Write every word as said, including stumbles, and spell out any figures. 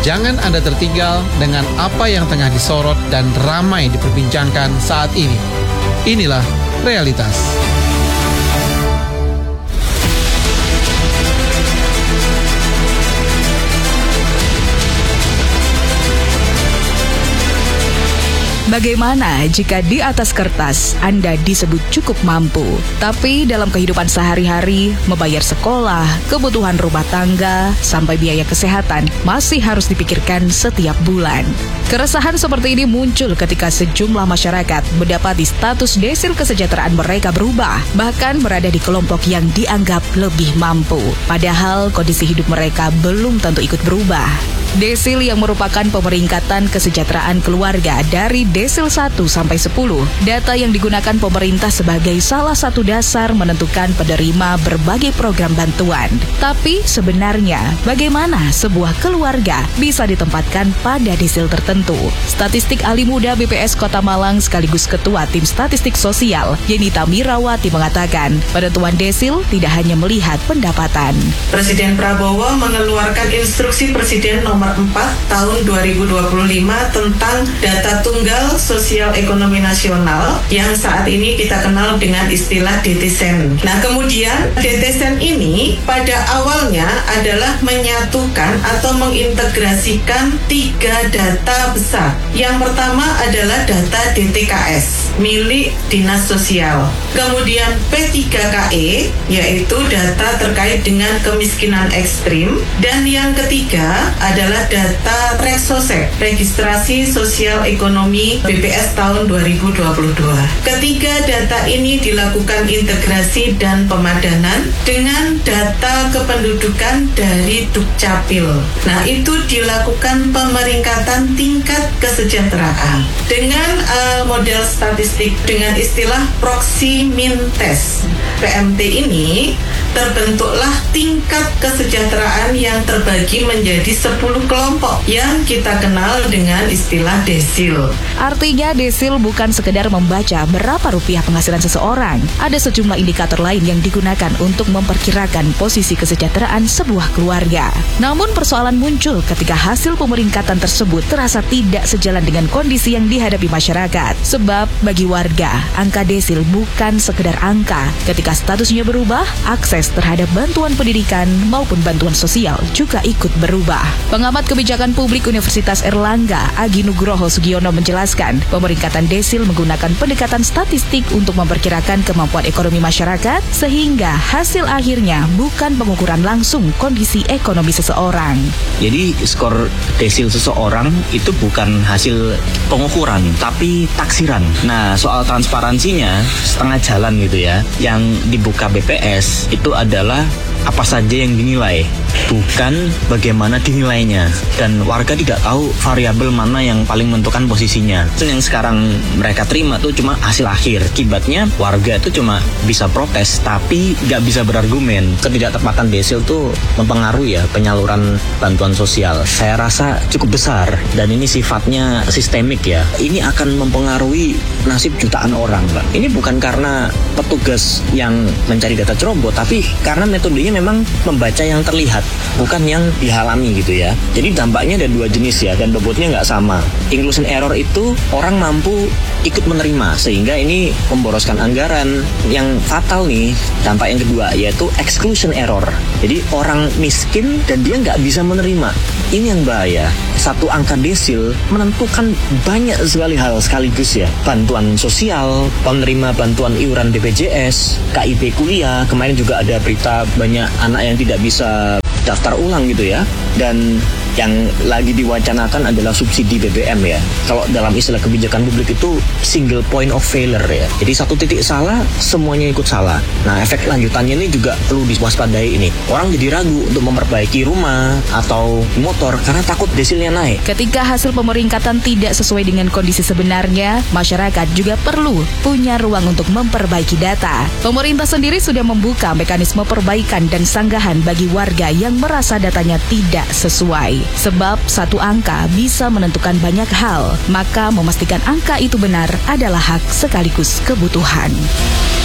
Jangan Anda tertinggal dengan apa yang tengah disorot dan ramai diperbincangkan saat ini. Inilah realitas. Bagaimana jika di atas kertas Anda disebut cukup mampu, tapi dalam kehidupan sehari-hari, membayar sekolah, kebutuhan rumah tangga, sampai biaya kesehatan masih harus dipikirkan setiap bulan? Keresahan seperti ini muncul ketika sejumlah masyarakat mendapati status desil kesejahteraan mereka berubah, bahkan berada di kelompok yang dianggap lebih mampu. Padahal kondisi hidup mereka belum tentu ikut berubah. Desil yang merupakan pemeringkatan kesejahteraan keluarga dari desil satu sampai sepuluh, data yang digunakan pemerintah sebagai salah satu dasar menentukan penerima berbagai program bantuan. Tapi sebenarnya bagaimana sebuah keluarga bisa ditempatkan pada desil tertentu? Statistik ahli muda B P S Kota Malang sekaligus Ketua Tim Statistik Sosial, Yenita Mirawati mengatakan, penentuan desil tidak hanya melihat pendapatan. Presiden Prabowo mengeluarkan instruksi Presiden nomor empat tahun dua ribu dua puluh lima tentang data tunggal sosial ekonomi nasional yang saat ini kita kenal dengan istilah D T S E N. Nah, kemudian D T S E N ini pada awalnya adalah menyatukan atau mengintegrasikan tiga data besar. Yang pertama adalah data D T K S milik Dinas Sosial. Kemudian P tiga K E yaitu data terkait dengan kemiskinan ekstrim, dan yang ketiga adalah data Reksosek, Registrasi Sosial Ekonomi B P S tahun dua ribu dua puluh dua. Ketiga data ini dilakukan integrasi dan pemadanan dengan data kependudukan dari Dukcapil. Nah, itu dilakukan pemeringkatan tingkat kesejahteraan dengan uh, model statistik dengan istilah proxy min test. P M T ini terbentuklah tingkat kesejahteraan yang terbagi menjadi sepuluh kelompok yang kita kenal dengan istilah desil. Artinya desil bukan sekedar membaca berapa rupiah penghasilan seseorang. Ada sejumlah indikator lain yang digunakan untuk memperkirakan posisi kesejahteraan sebuah keluarga. Namun persoalan muncul ketika hasil pemeringkatan tersebut terasa tidak sejalan dengan kondisi yang dihadapi masyarakat. Sebab bagi warga, angka desil bukan sekedar angka. Ketika statusnya berubah, akses terhadap bantuan pendidikan maupun bantuan sosial juga ikut berubah. Pengamat kebijakan publik Universitas Erlangga, Agi Nugroho Sugiono menjelaskan, pemeringkatan desil menggunakan pendekatan statistik untuk memperkirakan kemampuan ekonomi masyarakat, sehingga hasil akhirnya bukan pengukuran langsung kondisi ekonomi seseorang. Jadi skor desil seseorang itu bukan hasil pengukuran, tapi taksiran. Nah, soal transparansinya setengah jalan gitu ya. Yang dibuka B P S itu adalah apa saja yang dinilai, bukan bagaimana dinilainya. Dan warga tidak tahu variabel mana yang paling menentukan posisinya. Yang sekarang mereka terima tuh cuma hasil akhir. Akibatnya warga itu cuma bisa protes, tapi nggak bisa berargumen. Ketidaktepatan desil tuh mempengaruhi ya penyaluran bantuan sosial. Saya rasa cukup besar, dan ini sifatnya sistemik ya. Ini akan mempengaruhi nasib jutaan orang, Mbak. Ini bukan karena petugas yang mencari data ceroboh, tapi karena metodenya memang membaca yang terlihat, bukan yang dialami gitu ya. Jadi dampaknya ada dua jenis ya, dan bobotnya nggak sama. Inclusion error itu orang mampu ikut menerima, sehingga ini memboroskan anggaran. Yang fatal nih, dampak yang kedua, yaitu exclusion error. Jadi orang miskin dan dia nggak bisa menerima. Ini yang bahaya. Satu angka desil menentukan banyak sekali hal sekaligus ya. Bantuan sosial, penerima bantuan iuran B P J S, K I P kuliah. Kemarin juga ada berita banyak anak yang tidak bisa daftar ulang gitu ya. Dan yang lagi diwacanakan adalah subsidi B B M ya. Kalau dalam istilah kebijakan publik itu single point of failure ya. Jadi satu titik salah, semuanya ikut salah. Nah, efek lanjutannya ini juga perlu diwaspadai ini. Orang jadi ragu untuk memperbaiki rumah atau motor karena takut desilnya naik. Ketika hasil pemeringkatan tidak sesuai dengan kondisi sebenarnya, masyarakat juga perlu punya ruang untuk memperbaiki data. Pemerintah sendiri sudah membuka mekanisme perbaikan dan sanggahan bagi warga yang merasa datanya tidak sesuai. Sebab satu angka bisa menentukan banyak hal, maka memastikan angka itu benar adalah hak sekaligus kebutuhan.